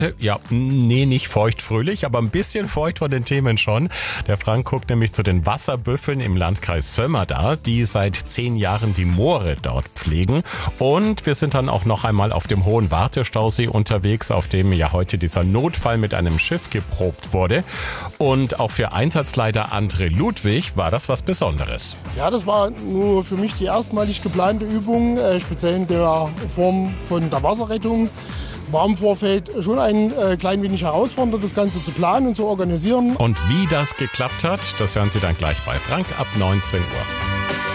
Ja, nee, nicht feuchtfröhlich, aber ein bisschen feucht von den Themen schon. Der Frank guckt nämlich zu den Wasserbüffeln im Landkreis Sömmerda, die seit 10 Jahren die Moore dort pflegen. Und wir sind dann auch noch einmal auf dem Hohen Wartestausee unterwegs, auf dem ja heute dieser Notfall mit einem Schiff geprobt wurde. Und auch für Einsatzleiter André Ludwig war das was Besonderes. Ja, das war nur für mich die erstmalig geplante Übung, speziell in der Form von der Wasserrettung. War im Vorfeld schon ein klein wenig herausfordernd, das Ganze zu planen und zu organisieren. Und wie das geklappt hat, das hören Sie dann gleich bei Frank ab 19 Uhr.